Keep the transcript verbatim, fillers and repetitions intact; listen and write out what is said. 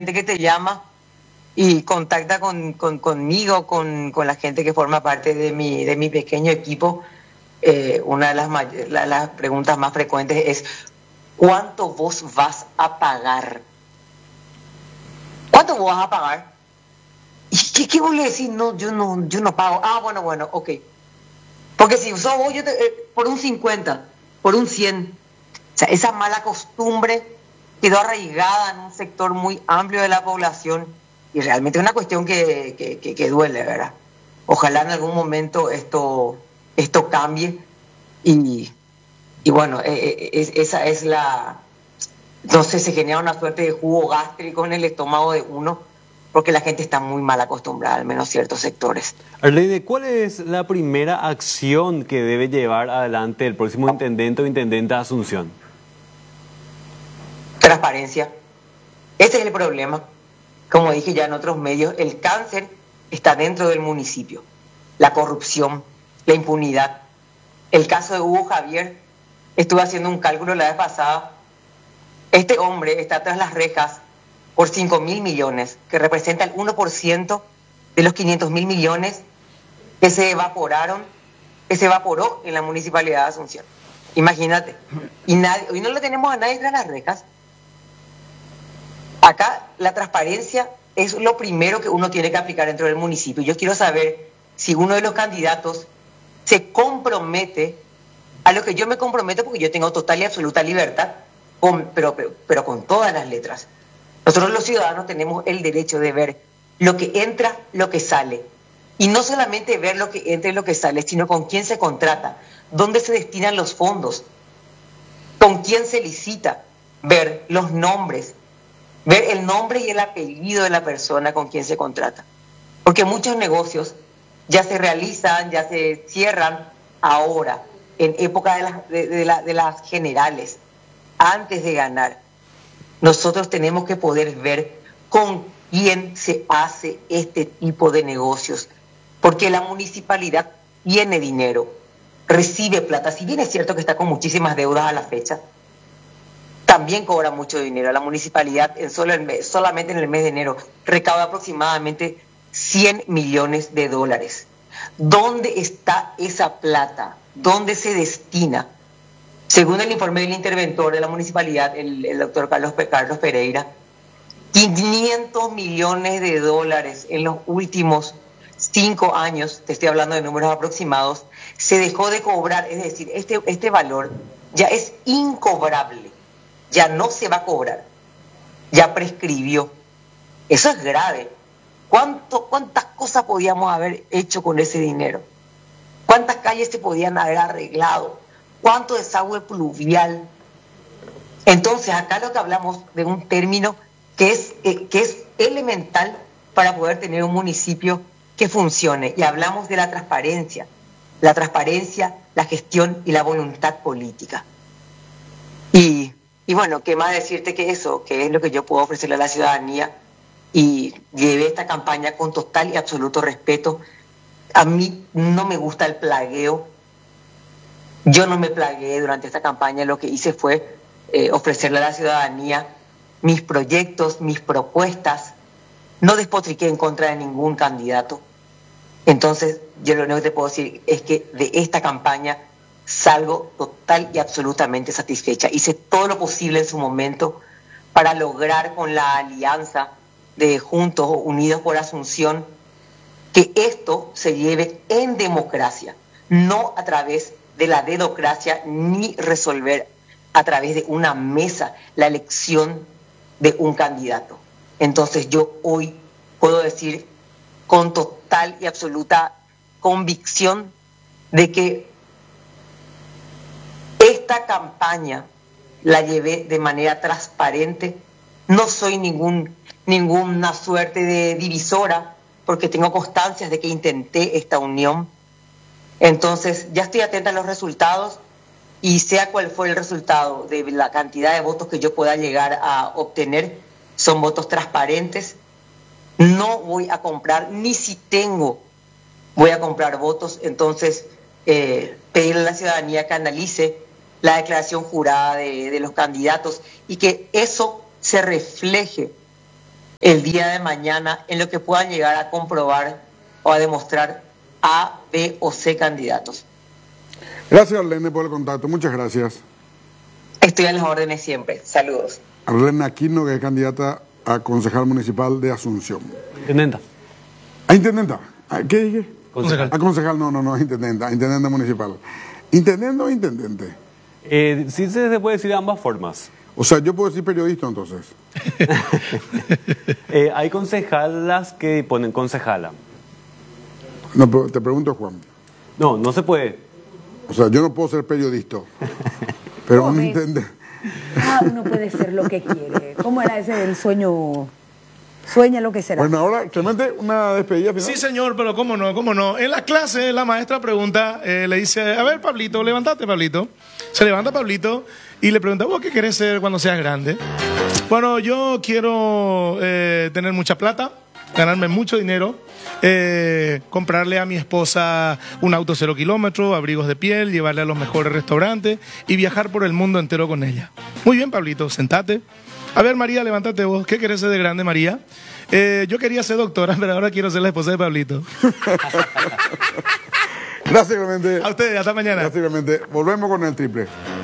gente que te llama y contacta con, con, conmigo, con, con la gente que forma parte de mi, de mi pequeño equipo, eh, una de las, la, las preguntas más frecuentes es: ¿cuánto vos vas a pagar? ¿Cuánto vos vas a pagar? ¿Y qué, qué vos le decís? No, yo no, yo no pago. Ah, bueno, bueno, ok. Porque si sos vos, yo te, eh, por un cincuenta, por un cien. O sea, esa mala costumbre quedó arraigada en un sector muy amplio de la población y realmente es una cuestión que, que, que, que duele, ¿verdad? Ojalá en algún momento esto, esto cambie y, y bueno, eh, es, esa es la... No sé, se genera una suerte de jugo gástrico en el estómago de uno porque la gente está muy mal acostumbrada, al menos ciertos sectores. Arleide, ¿cuál es la primera acción que debe llevar adelante el próximo intendente o intendente de Asunción? Transparencia. Ese es el problema. Como dije ya en otros medios, el cáncer está dentro del municipio. La corrupción, la impunidad. El caso de Hugo Javier, estuve haciendo un cálculo la vez pasada. Este hombre está tras las rejas por cinco mil millones, que representa el uno por ciento de los quinientos mil millones que se evaporaron, que se evaporó en la municipalidad de Asunción. Imagínate. Y nadie, hoy no le tenemos a nadie tras las rejas. Acá la transparencia es lo primero que uno tiene que aplicar dentro del municipio. Yo quiero saber si uno de los candidatos se compromete a lo que yo me comprometo, porque yo tengo total y absoluta libertad, con, pero, pero, pero con todas las letras. Nosotros los ciudadanos tenemos el derecho de ver lo que entra, lo que sale. Y no solamente ver lo que entra y lo que sale, sino con quién se contrata, dónde se destinan los fondos, con quién se licita, ver los nombres, ver el nombre y el apellido de la persona con quien se contrata. Porque muchos negocios ya se realizan, ya se cierran ahora, en época de las, de, de la, de las generales, antes de ganar. Nosotros tenemos que poder ver con quién se hace este tipo de negocios. Porque la municipalidad tiene dinero, recibe plata. Si bien es cierto que está con muchísimas deudas a la fecha, también cobra mucho dinero. La municipalidad en solo el mes, solamente en el mes de enero recauda aproximadamente cien millones de dólares. ¿Dónde está esa plata? ¿Dónde se destina? Según el informe del interventor de la municipalidad, el, el doctor Carlos, Carlos Pereira, quinientos millones de dólares en los últimos cinco años, te estoy hablando de números aproximados, se dejó de cobrar. Es decir, este, este valor ya es incobrable. Ya no se va a cobrar, ya prescribió. Eso es grave. ¿Cuánto, ¿Cuántas cosas podíamos haber hecho con ese dinero? ¿Cuántas calles se podían haber arreglado? ¿Cuánto desagüe pluvial? Entonces, acá lo que hablamos de un término que es, eh, que es elemental para poder tener un municipio que funcione. Y hablamos de la transparencia. La transparencia, la gestión y la voluntad política. Y... Y bueno, ¿qué más decirte que eso? Que es lo que yo puedo ofrecerle a la ciudadanía. Y llevé esta campaña con total y absoluto respeto. A mí no me gusta el plagueo. Yo no me plagueé durante esta campaña. Lo que hice fue eh, ofrecerle a la ciudadanía mis proyectos, mis propuestas. No despotriqué en contra de ningún candidato. Entonces, yo lo único que te puedo decir es que de esta campaña salgo total y absolutamente satisfecha. Hice todo lo posible en su momento para lograr con la alianza de Juntos Unidos por Asunción que esto se lleve en democracia, no a través de la dedocracia ni resolver a través de una mesa la elección de un candidato. Entonces yo hoy puedo decir con total y absoluta convicción de que esta campaña la llevé de manera transparente. No soy ningún, ninguna suerte de divisora, porque tengo constancias de que intenté esta unión. Entonces, ya estoy atenta a los resultados y sea cual fue el resultado de la cantidad de votos que yo pueda llegar a obtener, son votos transparentes. No voy a comprar, ni si tengo, voy a comprar votos. Entonces, eh, pedirle a la ciudadanía que analice la declaración jurada de, de los candidatos y que eso se refleje el día de mañana en lo que puedan llegar a comprobar o a demostrar A, B o C candidatos. Gracias, Arlene, por el contacto. Muchas gracias. Estoy a las órdenes siempre. Saludos. Arlene Aquino, que es candidata a concejal municipal de Asunción. Intendenta. ¿A intendenta? ¿A qué dije? Concejal. A concejal, no, no, no, es intendenta, intendente municipal. ¿Intendente o intendente? Eh, sí se puede decir de ambas formas. O sea, yo puedo decir periodista entonces. eh, hay concejalas que ponen concejala. No, pero te pregunto, Juan. No, no se puede. O sea, yo no puedo ser periodista, pero un intendente. Ah, uno puede ser lo que quiere. ¿Cómo era ese del sueño? Sueña lo que será. Bueno, ahora, Clemente, una despedida final. Sí, señor, pero cómo no, cómo no. En la clase, la maestra pregunta, eh, le dice, a ver, Pablito, levántate, Pablito. Se levanta Pablito y le pregunta, ¿vos qué querés ser cuando seas grande? Bueno, yo quiero eh, tener mucha plata, ganarme mucho dinero, eh, comprarle a mi esposa un auto cero kilómetros, abrigos de piel, llevarle a los mejores restaurantes y viajar por el mundo entero con ella. Muy bien, Pablito, sentate. A ver, María, levántate vos. ¿Qué querés ser de grande, María? Eh, yo quería ser doctora, pero ahora quiero ser la esposa de Pablito. Gracias, Clemente. A ustedes, hasta mañana. Gracias, Clemente. Volvemos con el triple.